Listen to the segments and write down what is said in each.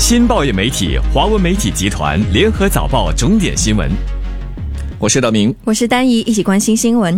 新报业媒体华文媒体集团联合早报重点新闻。我是德明， 我是丹怡，一起关心新闻。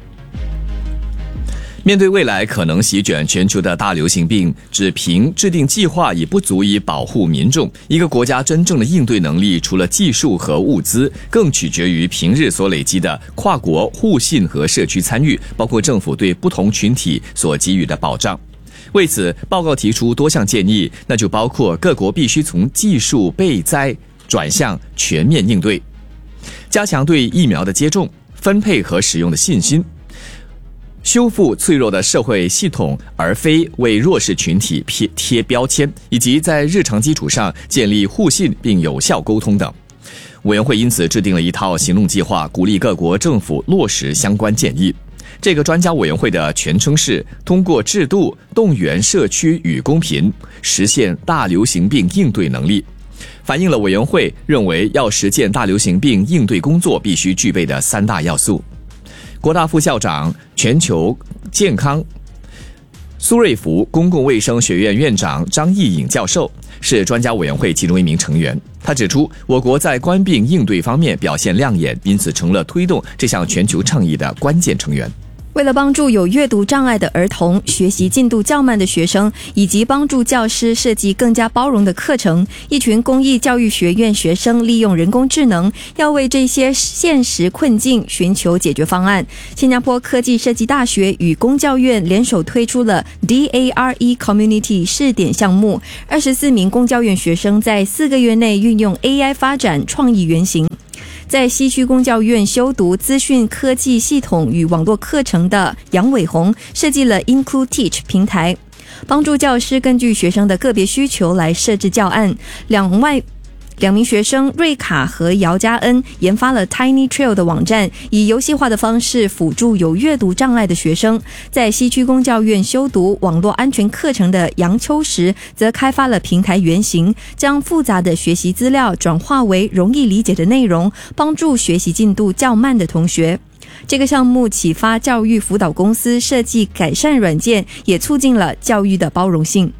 面对未来可能席卷全球的大流行病，只凭制定计划已不足以保护民众。一个国家真正的应对能力，除了技术和物资，更取决于平日所累积的跨国互信和社区参与，包括政府对不同群体所给予的保障。为此，报告提出多项建议，那就包括各国必须从技术备灾转向全面应对，加强对疫苗的接种、分配和使用的信心，修复脆弱的社会系统，而非为弱势群体贴标签，以及在日常基础上建立互信并有效沟通等。委员会因此制定了一套行动计划，鼓励各国政府落实相关建议。这个专家委员会的全称是通过制度动员社区与公平，实现大流行病应对能力，反映了委员会认为要实践大流行病应对工作必须具备的三大要素。国大副校长、全球健康苏瑞福公共卫生学院院长张义颖教授是专家委员会其中一名成员。他指出，我国在冠病应对方面表现亮眼，因此成了推动这项全球倡议的关键成员。 为了帮助有阅读障碍的儿童、学习进度较慢的学生，以及帮助教师设计更加包容的课程，一群公益教育学院学生利用人工智能，要为这些现实困境寻求解决方案。新加坡科技设计大学与公教院联手推出了 DARE Community 试点项目，24名公教院学生在4个月内运用 AI 发展创意原型。在西区公教院修读资讯科技系统与网络课程的杨伟宏设计了 IncluTeach 平台，帮助教师根据学生的个别需求来设置教案。两名学生瑞卡和姚嘉恩研发了 Tiny Trail 的网站，以游戏化的方式辅助有阅读障碍的学生。在西区公教院修读网络安全课程的杨秋实则开发了平台原型，将复杂的学习资料转化为容易理解的内容，帮助学习进度较慢的同学。这个项目启发教育辅导公司设计改善软件，也促进了教育的包容性。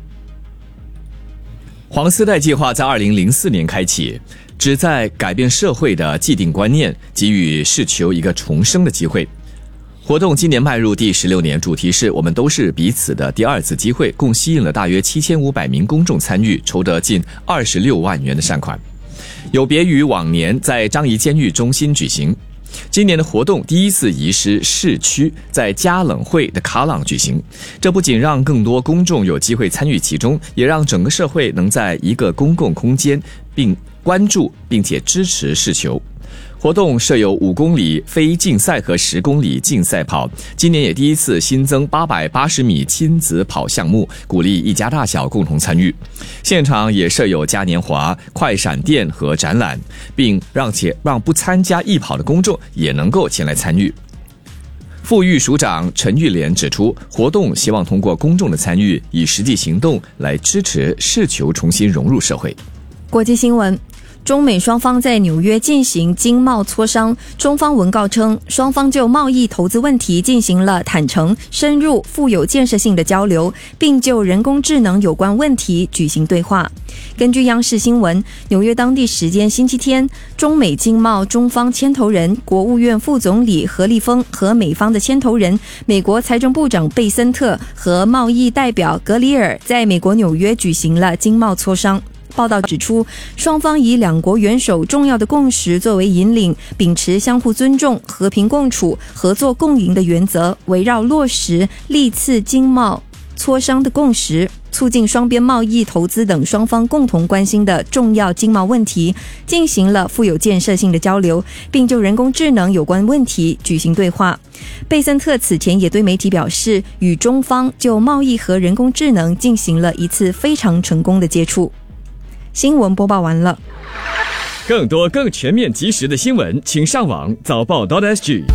黄丝带计划在2004年开启，旨在改变社会的既定观念，给予世球一个重生的机会。活动今年迈入第16年，主题是我们都是彼此的第二次机会，共吸引了大约7500名公众参与，筹得近26万元的善款。有别于往年在樟宜监狱中心举行，今年的活动第一次移师市区，在加冷会的卡朗举行。这不仅让更多公众有机会参与其中，也让整个社会能在一个公共空间并关注并且支持世球。活动设有5公里非竞赛和10公里竞赛跑，今年也第一次新增880米亲子跑项目，鼓励一家大小共同参与。现场也设有嘉年华、快闪店和展览，并让不参加艺跑的公众也能够前来参与。副秘书长陈玉莲指出，活动希望通过公众的参与，以实际行动来支持世球重新融入社会。 国际新闻，中美双方在纽约进行经贸磋商，中方文告称，双方就贸易投资问题进行了坦诚、深入、富有建设性的交流，并就人工智能有关问题举行对话。根据央视新闻，纽约当地时间星期天，中美经贸中方牵头人国务院副总理何立峰和美方的牵头人美国财政部长贝森特和贸易代表格里尔在美国纽约举行了经贸磋商。报道指出，双方以两国元首重要的共识作为引领，秉持相互尊重、和平共处、合作共赢的原则，围绕落实历次经贸磋商的共识，促进双边贸易、投资等双方共同关心的重要经贸问题，进行了富有建设性的交流，并就人工智能有关问题举行对话。贝森特此前也对媒体表示，与中方就贸易和人工智能进行了一次非常成功的接触。新闻播报完了。 更多更全面及时的新闻，请上网早报 .sg。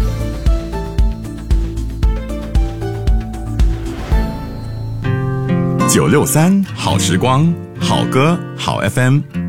963好时光，好歌好 FM。